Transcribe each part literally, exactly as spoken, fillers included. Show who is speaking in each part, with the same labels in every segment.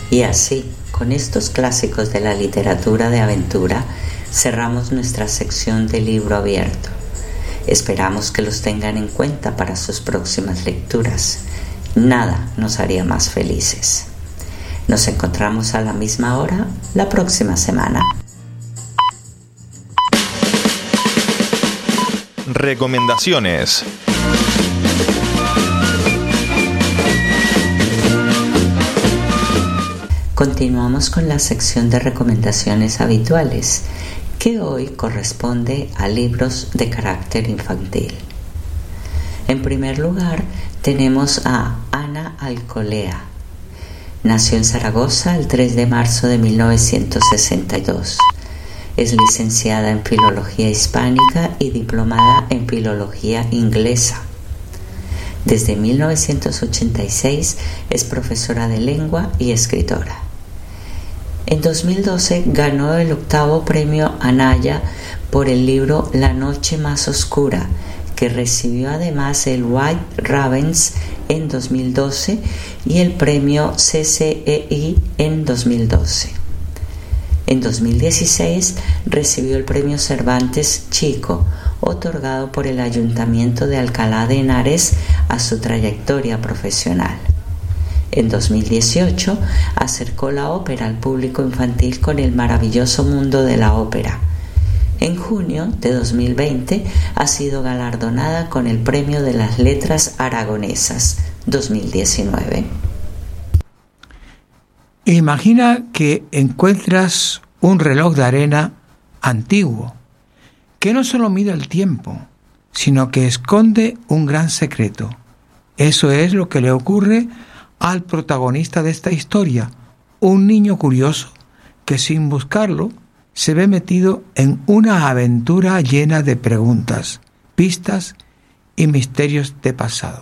Speaker 1: Y así, con estos clásicos de la literatura de aventura, cerramos nuestra sección de libro abierto. Esperamos que los tengan en cuenta para sus próximas lecturas. Nada nos haría más felices. Nos encontramos a la misma hora la próxima semana.
Speaker 2: Recomendaciones.
Speaker 1: Continuamos con la sección de recomendaciones habituales, que hoy corresponde a libros de carácter infantil. En primer lugar, tenemos a Ana Alcolea. Nació en Zaragoza el tres de marzo de mil novecientos sesenta y dos. Es licenciada en Filología Hispánica y diplomada en Filología Inglesa. Desde mil novecientos ochenta y seis es profesora de lengua y escritora. En dos mil doce ganó el octavo premio Anaya por el libro La noche más oscura, que recibió además el White Ravens en dos mil doce y el premio C C E I en dos mil doce. En dos mil dieciséis recibió el premio Cervantes Chico, otorgado por el Ayuntamiento de Alcalá de Henares a su trayectoria profesional. En dos mil dieciocho acercó la ópera al público infantil con El maravilloso mundo de la ópera. En junio de dos mil veinte ha sido galardonada con el Premio de las Letras Aragonesas dos mil diecinueve.
Speaker 3: Imagina que encuentras un reloj de arena antiguo, que no solo mide el tiempo, sino que esconde un gran secreto. Eso es lo que le ocurre al protagonista de esta historia, un niño curioso que sin buscarlo se ve metido en una aventura llena de preguntas, pistas y misterios de pasado.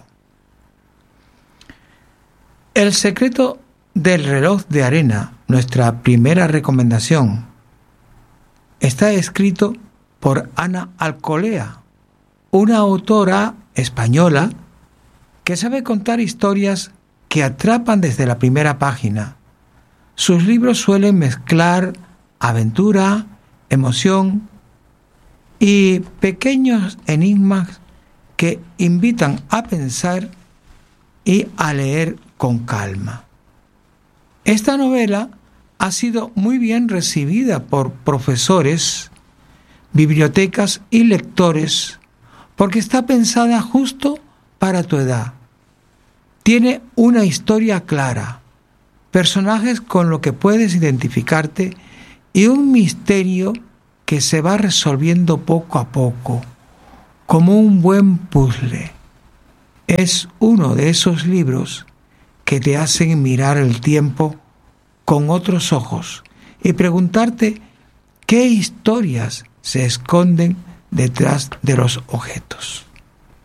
Speaker 3: El secreto del reloj de arena, nuestra primera recomendación, está escrito por Ana Alcolea, una autora española que sabe contar historias que atrapan desde la primera página. Sus libros suelen mezclar aventura, emoción y pequeños enigmas que invitan a pensar y a leer con calma. Esta novela ha sido muy bien recibida por profesores, bibliotecas y lectores porque está pensada justo para tu edad. Tiene una historia clara, personajes con los que puedes identificarte y un misterio que se va resolviendo poco a poco, como un buen puzzle. Es uno de esos libros que te hacen mirar el tiempo con otros ojos y preguntarte qué historias se esconden detrás de los objetos.